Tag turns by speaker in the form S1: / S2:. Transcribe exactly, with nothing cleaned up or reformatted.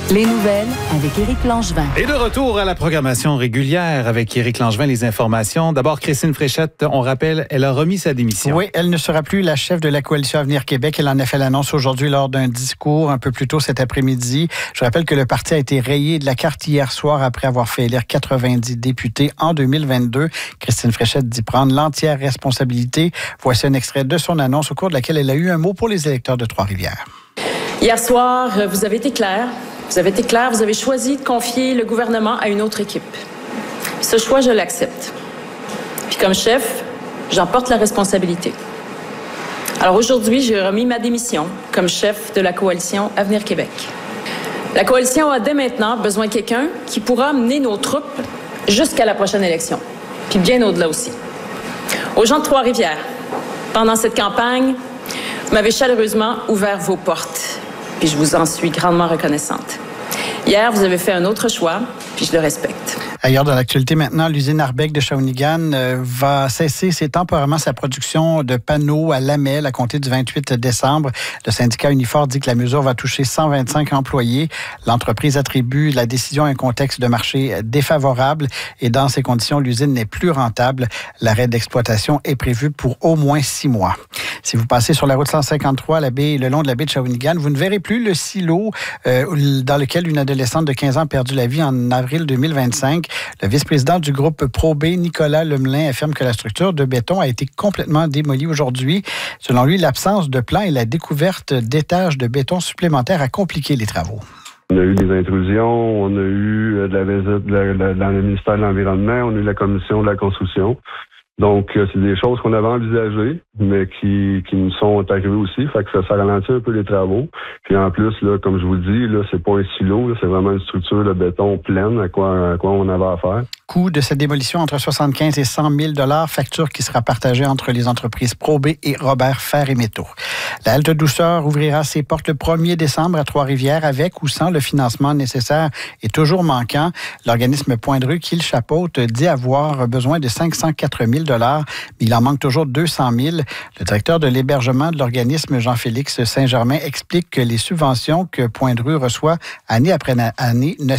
S1: Les nouvelles avec Éric Langevin.
S2: Et de retour à la programmation régulière avec Éric Langevin, les informations. D'abord, Christine Fréchette, on rappelle, elle a remis sa démission.
S3: Oui, elle ne sera plus la chef de la Coalition Avenir Québec. Elle en a fait l'annonce aujourd'hui lors d'un discours un peu plus tôt cet après-midi. Je rappelle que le parti a été rayé de la carte hier soir après avoir fait élire quatre-vingt-dix députés en deux mille vingt-deux. Christine Fréchette dit prendre l'entière responsabilité. Voici un extrait de son annonce au cours de laquelle elle a eu un mot pour les électeurs de Trois-Rivières.
S4: Hier soir, vous avez été clair. Vous avez été clair, vous avez choisi de confier le gouvernement à une autre équipe. Ce choix, je l'accepte. Puis comme chef, j'en porte la responsabilité. Alors aujourd'hui, j'ai remis ma démission comme chef de la Coalition Avenir Québec. La Coalition a dès maintenant besoin de quelqu'un qui pourra mener nos troupes jusqu'à la prochaine élection, puis bien au-delà aussi. Aux gens de Trois-Rivières, pendant cette campagne, vous m'avez chaleureusement ouvert vos portes. Puis je vous en suis grandement reconnaissante. Hier, vous avez fait un autre choix, puis je le respecte.
S3: Ailleurs dans l'actualité maintenant, l'usine Arbec de Shawinigan euh, va cesser c'est temporairement sa production de panneaux à lamelles à compter du vingt-huit décembre. Le syndicat Unifor dit que la mesure va toucher cent vingt-cinq employés. L'entreprise attribue la décision à un contexte de marché défavorable et dans ces conditions, l'usine n'est plus rentable. L'arrêt d'exploitation est prévu pour au moins six mois. Si vous passez sur la route cent cinquante-trois la baie, le long de la baie de Shawinigan, vous ne verrez plus le silo euh, dans lequel une adolescente de quinze ans a perdu la vie en avril deux mille vingt-cinq. Le vice-président du groupe ProB, Nicolas Lemelin, affirme que la structure de béton a été complètement démolie aujourd'hui. Selon lui, l'absence de plan et la découverte d'étages de béton supplémentaires a compliqué les travaux.
S5: On a eu des intrusions, on a eu de la visite de la, de, dans le ministère de l'Environnement, on a eu la commission de la construction. Donc, c'est des choses qu'on avait envisagées, mais qui, qui nous sont arrivées aussi. Fait que ça, ça ralentit un peu les travaux. Puis en plus, là, comme je vous dis, là, c'est pas un silo, là, c'est vraiment une structure de béton pleine à quoi, à quoi on avait affaire.
S3: Coût de cette démolition entre soixante-quinze et cent mille dollars, facture qui sera partagée entre les entreprises ProB et Robert Fer et Métaux. La halte douceur ouvrira ses portes le premier décembre à Trois-Rivières avec ou sans le financement nécessaire et toujours manquant. L'organisme Point de rue qui le chapeaute dit avoir besoin de cinq cent quatre mille dollars, mais il en manque toujours deux cent mille. Le directeur de l'hébergement de l'organisme, Jean-Félix Saint-Germain, explique que les subventions que Point de rue reçoit année après année ne